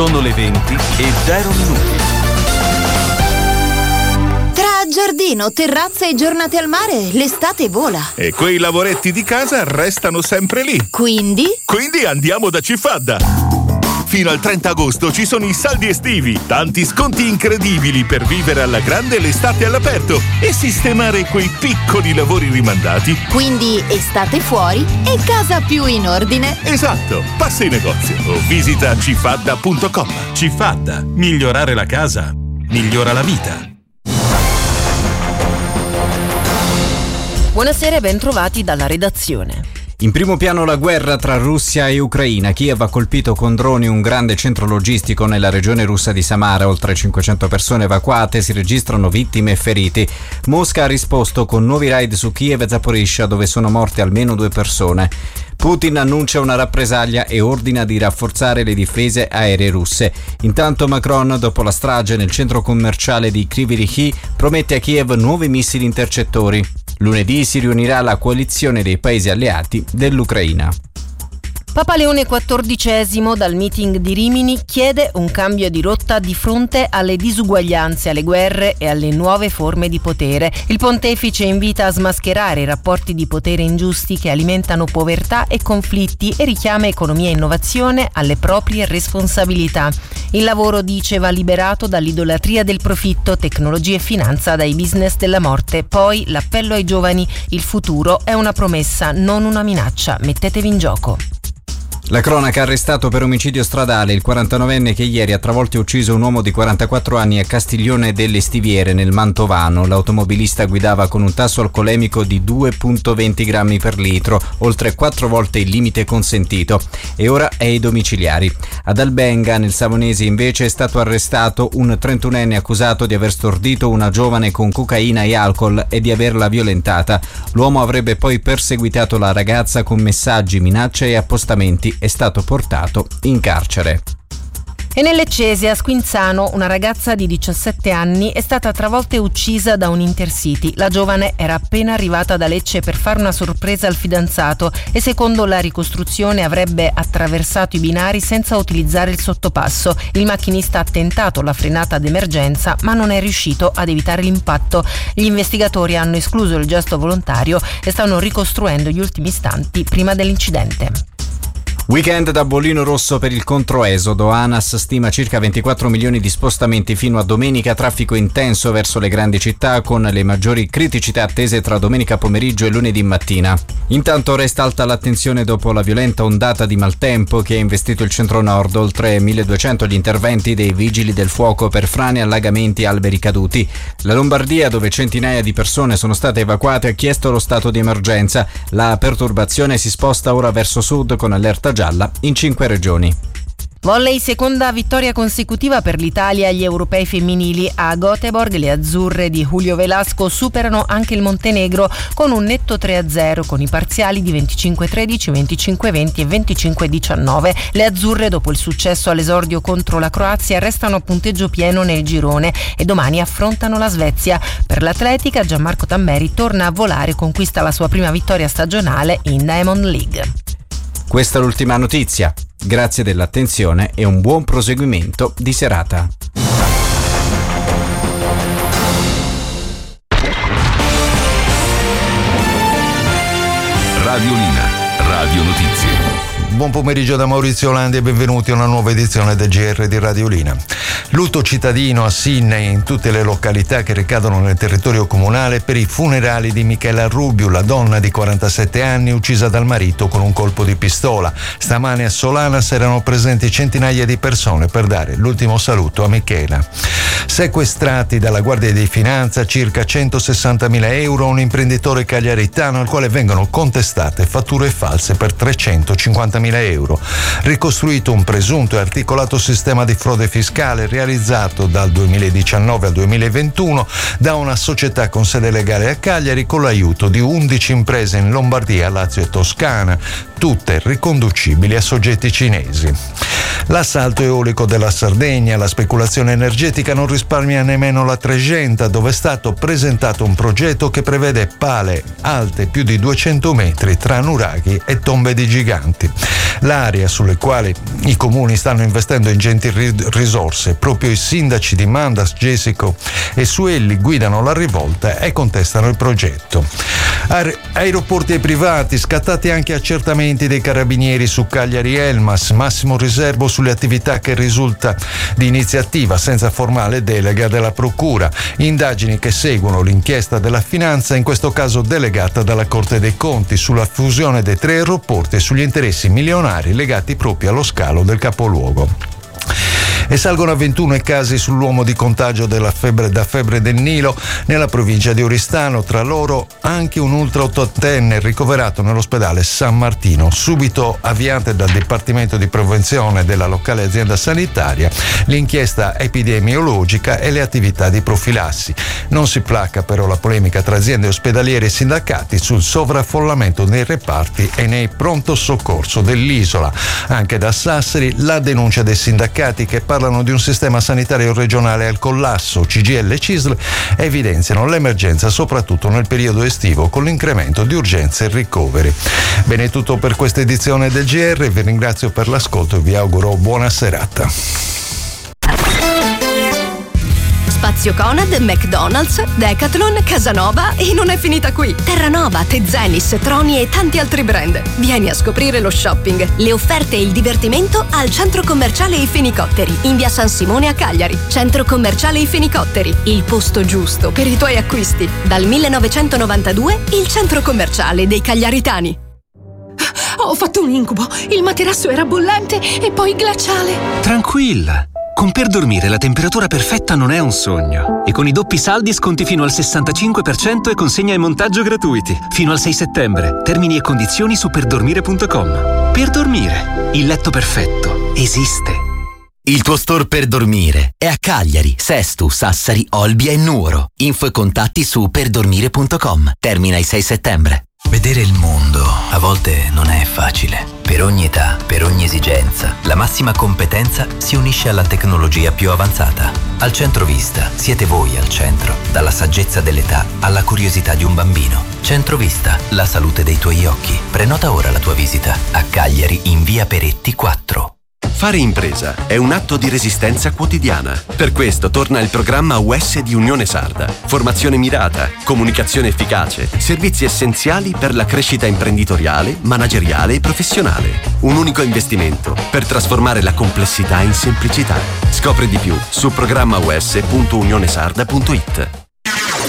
Sono le 20 e 0 minuti. Tra giardino, terrazza e giornate al mare, l'estate vola. E quei lavoretti di casa restano sempre lì. Quindi Andiamo da Cifadda. Fino al 30 agosto ci sono i saldi estivi, tanti sconti incredibili per vivere alla grande l'estate all'aperto e sistemare quei piccoli lavori rimandati. Quindi estate fuori e casa più in ordine. Esatto, passa in negozio o visita cifadda.com. Cifadda, migliorare la casa, migliora la vita. Buonasera e ben trovati dalla redazione. In primo piano la guerra tra Russia e Ucraina. Kiev ha colpito con droni un grande centro logistico nella regione russa di Samara. Oltre 500 persone evacuate, si registrano vittime e feriti. Mosca ha risposto con nuovi raid su Kiev e Zaporizhzhia, dove sono morte almeno 2 persone. Putin annuncia una rappresaglia e ordina di rafforzare le difese aeree russe. Intanto Macron, dopo la strage nel centro commerciale di Kryvyi Rih, promette a Kiev nuovi missili intercettori. Lunedì si riunirà la coalizione dei paesi alleati dell'Ucraina. Papa Leone XIV dal meeting di Rimini chiede un cambio di rotta di fronte alle disuguaglianze, alle guerre e alle nuove forme di potere. Il pontefice invita a smascherare i rapporti di potere ingiusti che alimentano povertà e conflitti e richiama economia e innovazione alle proprie responsabilità. Il lavoro, dice, va liberato dall'idolatria del profitto, tecnologia e finanza dai business della morte. Poi l'appello ai giovani: il futuro è una promessa, non una minaccia. Mettetevi in gioco. La cronaca: arrestato per omicidio stradale il 49enne che ieri ha travolto e ucciso un uomo di 44 anni a Castiglione delle Stiviere nel Mantovano. L'automobilista guidava con un tasso alcolemico di 2,20 grammi per litro, oltre 4 volte il limite consentito, e ora è ai domiciliari. Ad Albenga, nel Savonese, invece, è stato arrestato un 31enne accusato di aver stordito una giovane con cocaina e alcol e di averla violentata. L'uomo avrebbe poi perseguitato la ragazza con messaggi, minacce e appostamenti. È stato portato in carcere. E nell'Eccese, a Squinzano, una ragazza di 17 anni è stata travolta e uccisa da un Intercity. La giovane era appena arrivata da Lecce per fare una sorpresa al fidanzato e, secondo la ricostruzione, avrebbe attraversato i binari senza utilizzare il sottopasso. Il macchinista ha tentato la frenata d'emergenza ma non è riuscito ad evitare l'impatto. Gli investigatori hanno escluso il gesto volontario e stanno ricostruendo gli ultimi istanti prima dell'incidente. Weekend da bollino rosso per il controesodo. ANAS stima circa 24 milioni di spostamenti fino a domenica, traffico intenso verso le grandi città con le maggiori criticità attese tra domenica pomeriggio e lunedì mattina. Intanto resta alta l'attenzione dopo la violenta ondata di maltempo che ha investito il centro-nord, oltre 1200 gli interventi dei vigili del fuoco per frane, allagamenti e alberi caduti. La Lombardia, dove centinaia di persone sono state evacuate, ha chiesto lo stato di emergenza. La perturbazione si sposta ora verso sud con allerta gialla in 5 regioni. Volley, seconda vittoria consecutiva per l'Italia agli europei femminili. A Göteborg le azzurre di Julio Velasco superano anche il Montenegro con un netto 3-0 con i parziali di 25-13, 25-20 e 25-19. Le azzurre, dopo il successo all'esordio contro la Croazia, restano a punteggio pieno nel girone e domani affrontano la Svezia. Per l'atletica, Gianmarco Tammeri torna a volare e conquista la sua prima vittoria stagionale in Diamond League. Questa è l'ultima notizia. Grazie dell'attenzione e un buon proseguimento di serata. Radiolina, Radio Notizie. Buon pomeriggio da Maurizio Landi e benvenuti a una nuova edizione del GR di Radiolina. Lutto cittadino a Sydney e in tutte le località che ricadono nel territorio comunale per i funerali di Michela Rubiu, la donna di 47 anni uccisa dal marito con un colpo di pistola. Stamane a Solanas erano presenti centinaia di persone per dare l'ultimo saluto a Michela. Sequestrati dalla Guardia di Finanza circa 160.000 euro a un imprenditore cagliaritano al quale vengono contestate fatture false per 350.000 euro. Ricostruito un presunto e articolato sistema di frode fiscale realizzato dal 2019 al 2021 da una società con sede legale a Cagliari con l'aiuto di 11 imprese in Lombardia, Lazio e Toscana, tutte riconducibili a soggetti cinesi. L'assalto eolico della Sardegna, la speculazione energetica non risparmia nemmeno la Tregenta, dove è stato presentato un progetto che prevede pale alte più di 200 metri tra nuraghi e tombe di giganti. L'area sulle quali i comuni stanno investendo ingenti risorse, proprio i sindaci di Mandas, Gesico e Suelli guidano la rivolta e contestano il progetto. Aeroporti e privati, scattati anche accertamenti dei carabinieri su Cagliari Elmas, massimo riservo sulle attività che risulta di iniziativa senza formale delega della Procura, indagini che seguono l'inchiesta della Finanza, in questo caso delegata dalla Corte dei Conti, sulla fusione dei 3 aeroporti e sugli interessi milionari legati proprio allo scalo del capoluogo. E salgono a 21 i casi sull'uomo di contagio da febbre del Nilo nella provincia di Oristano, tra loro anche un ultra ottantenne ricoverato nell'ospedale San Martino. Subito avviate dal Dipartimento di Prevenzione della locale azienda sanitaria l'inchiesta epidemiologica e le attività di profilassi. Non si placa però la polemica tra aziende ospedaliere e sindacati sul sovraffollamento nei reparti e nei pronto soccorso dell'isola. Anche da Sassari la denuncia dei sindacati che parlano di un sistema sanitario regionale al collasso. CGIL e CISL evidenziano l'emergenza soprattutto nel periodo estivo con l'incremento di urgenze e ricoveri. Bene, è tutto per questa edizione del GR, vi ringrazio per l'ascolto e vi auguro buona serata. Spazio Conad, McDonald's, Decathlon, Casanova e non è finita qui. Terranova, Tezenis, Troni e tanti altri brand. Vieni a scoprire lo shopping, le offerte e il divertimento al Centro Commerciale I Fenicotteri, in via San Simone a Cagliari. Centro Commerciale I Fenicotteri, il posto giusto per i tuoi acquisti. Dal 1992 il Centro Commerciale dei Cagliaritani. Ho fatto un incubo. Il materasso era bollente e poi glaciale. Tranquilla. Con Per Dormire la temperatura perfetta non è un sogno. E con i doppi saldi sconti fino al 65% e consegna e montaggio gratuiti. Fino al 6 settembre. Termini e condizioni su perdormire.com. Per Dormire. Il letto perfetto esiste. Il tuo store Per Dormire è a Cagliari, Sesto, Sassari, Olbia e Nuoro. Info e contatti su perdormire.com. Termina il 6 settembre. Vedere il mondo a volte non è facile. Per ogni età, per ogni esigenza, la massima competenza si unisce alla tecnologia più avanzata. Al Centro Vista siete voi al centro, dalla saggezza dell'età alla curiosità di un bambino. Centro Vista, la salute dei tuoi occhi. Prenota ora la tua visita a Cagliari in via Peretti 4. Fare impresa è un atto di resistenza quotidiana. Per questo torna il programma US di Unione Sarda. Formazione mirata, comunicazione efficace, servizi essenziali per la crescita imprenditoriale, manageriale e professionale. Un unico investimento per trasformare la complessità in semplicità. Scopri di più su programmaus.unionesarda.it.